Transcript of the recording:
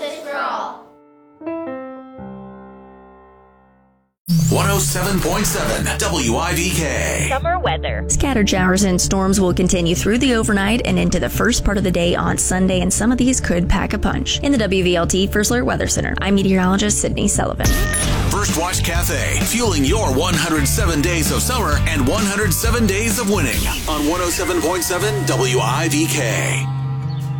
Justice for all. 107.7 WIVK. Summer weather. Scattered showers and storms will continue through the overnight and into the first part of the day on Sunday, and some of these could pack a punch. In the WVLT First Alert Weather Center, I'm meteorologist Sydney Sullivan. First Watch Cafe, fueling your 107 days of summer and 107 days of winning on 107.7 WIVK.